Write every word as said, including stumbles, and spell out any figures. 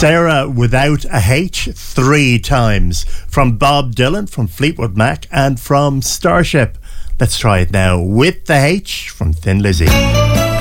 Sarah without a H three times. From Bob Dylan, from Fleetwood Mac, and from Starship. Let's try it now with the H from Thin Lizzy.